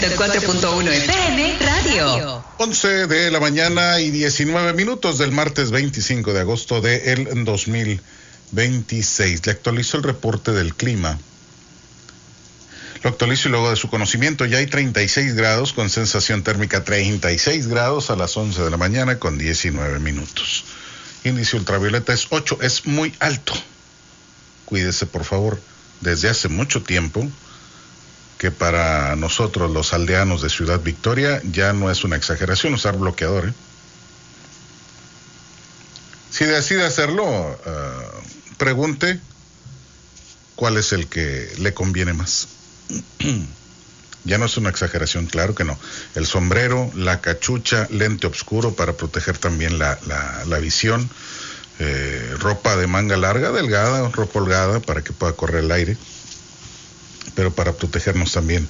104.1 FM Radio. 11 de la mañana y 19 minutos del martes 25 de agosto del 2026. Le actualizo el reporte del clima. Lo actualizo y luego de su conocimiento. Ya hay 36 grados con sensación térmica 36 grados a las 11 de la mañana con 19 minutos. Índice ultravioleta es 8, es muy alto. Cuídese, por favor. Desde hace mucho tiempo que para nosotros los aldeanos de Ciudad Victoria ya no es una exageración usar bloqueador. Si decide hacerlo, pregunte cuál es el que le conviene más. Ya no es una exageración, claro que no. El sombrero, la cachucha, lente oscuro para proteger también la visión, ropa de manga larga, delgada, ropa holgada para que pueda correr el aire, pero para protegernos también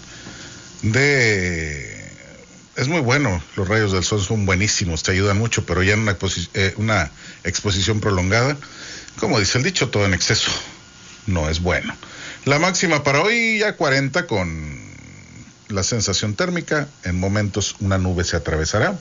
es muy bueno. Los rayos del sol son buenísimos, te ayudan mucho, pero ya en una exposición prolongada, como dice el dicho, todo en exceso no es bueno. La máxima para hoy ya 40 con la sensación térmica. En momentos una nube se atravesará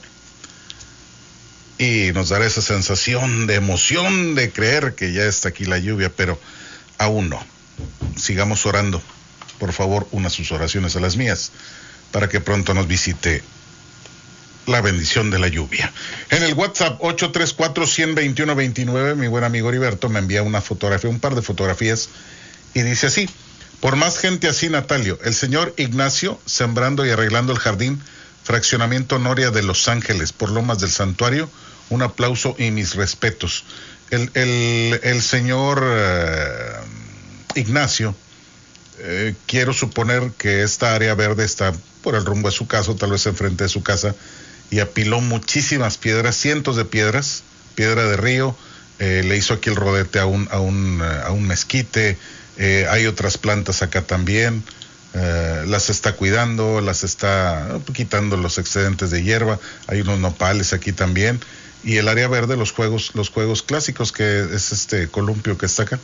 y nos dará esa sensación de emoción de creer que ya está aquí la lluvia, pero aún no. Sigamos orando. Por favor, una sus oraciones a las mías para que pronto nos visite la bendición de la lluvia. En el WhatsApp 834-121-29, mi buen amigo Heriberto me envía una fotografía, un par de fotografías, y dice así: por más gente así, Natalio, el señor Ignacio sembrando y arreglando el jardín, fraccionamiento Noria de Los Ángeles, por Lomas del Santuario, un aplauso y mis respetos. El señor Ignacio, quiero suponer que esta área verde está por el rumbo de su casa, tal vez enfrente de su casa, y apiló muchísimas piedras, cientos de piedras, piedra de río, le hizo aquí el rodete a un mezquite. Hay otras plantas acá también, las está cuidando, las está quitando los excedentes de hierba. Hay unos nopales aquí también, y el área verde, los juegos clásicos, que es este columpio que está acá,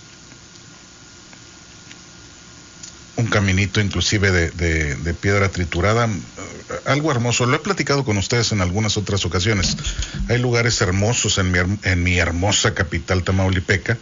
un caminito inclusive de piedra triturada, algo hermoso. Lo he platicado con ustedes en algunas otras ocasiones. Hay lugares hermosos en mi hermosa capital tamaulipeca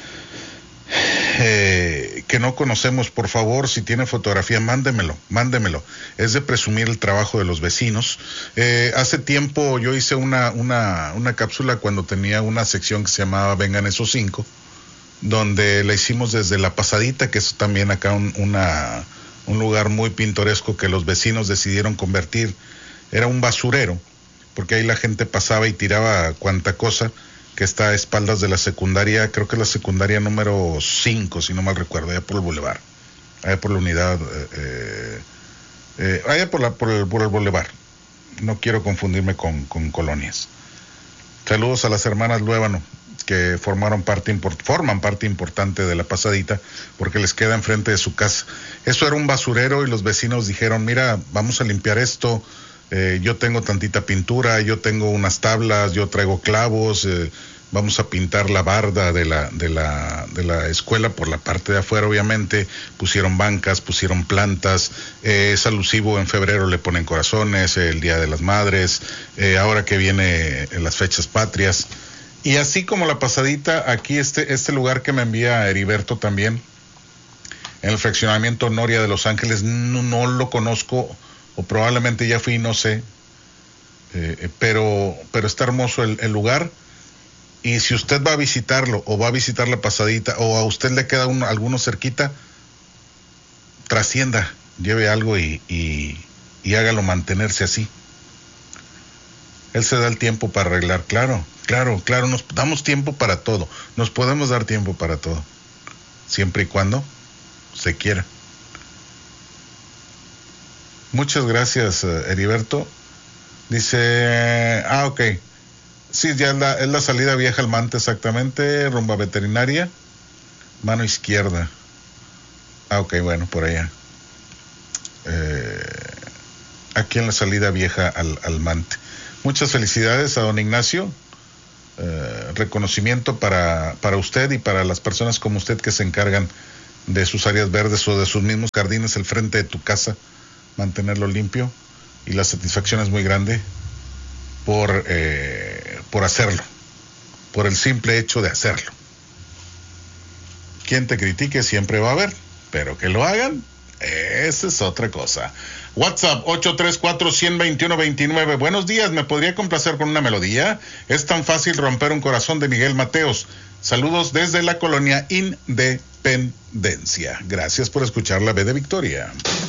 que no conocemos. Por favor, si tiene fotografía, mándemelo. Es de presumir el trabajo de los vecinos. Hace tiempo yo hice una cápsula cuando tenía una sección que se llamaba Vengan esos 5, donde la hicimos desde La Pasadita, que es también acá un lugar muy pintoresco que los vecinos decidieron convertir. Era un basurero, porque ahí la gente pasaba y tiraba cuanta cosa, que está a espaldas de la secundaria, creo que es la secundaria número 5, si no mal recuerdo, allá por el bulevar, allá por la unidad, allá por el bulevar. No quiero confundirme con colonias. Saludos a las hermanas Luébano, que forman parte importante de La Pasadita, porque les queda enfrente de su casa. Eso era un basurero y los vecinos dijeron: mira, vamos a limpiar esto, yo tengo tantita pintura, yo tengo unas tablas, yo traigo clavos, vamos a pintar la barda de la escuela por la parte de afuera, obviamente. Pusieron bancas, pusieron plantas, es alusivo, en febrero le ponen corazones, el Día de las Madres, ahora que viene las fechas patrias. Y así como La Pasadita, aquí este lugar que me envía Heriberto también, en el fraccionamiento Noria de Los Ángeles, no lo conozco, o probablemente ya fui, no sé, pero está hermoso el lugar. Y si usted va a visitarlo, o va a visitar La Pasadita, o a usted le queda alguno cerquita, trascienda, lleve algo y hágalo mantenerse así. Él se da el tiempo para arreglar, claro, nos damos tiempo para todo, nos podemos dar tiempo para todo, siempre y cuando se quiera. Muchas gracias, Heriberto. Dice, ok, sí, ya es la salida vieja al Mante, exactamente, rumbo a Veterinaria, mano izquierda. Ok, bueno, por allá. Aquí en la salida vieja al Mante. Muchas felicidades a don Ignacio. Reconocimiento para usted y para las personas como usted que se encargan de sus áreas verdes o de sus mismos jardines al frente de tu casa, mantenerlo limpio, y la satisfacción es muy grande por hacerlo, por el simple hecho de hacerlo. Quien te critique siempre va a haber, pero que lo hagan, esa es otra cosa. WhatsApp 834-121-29. Buenos días, ¿me podría complacer con una melodía? Es tan fácil romper un corazón, de Miguel Mateos. Saludos desde la colonia Independencia. Gracias por escuchar la B de Victoria.